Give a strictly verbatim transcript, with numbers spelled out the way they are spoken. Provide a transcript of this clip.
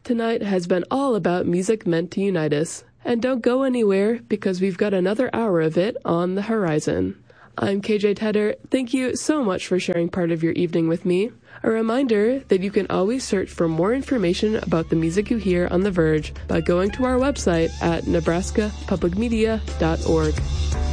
tonight has been all about music meant to unite us. And don't go anywhere, because we've got another hour of it on the horizon. I'm K J Tedder. Thank you so much for sharing part of your evening with me. A reminder that you can always search for more information about the music you hear on The Verge by going to our website at nebraska public media dot org.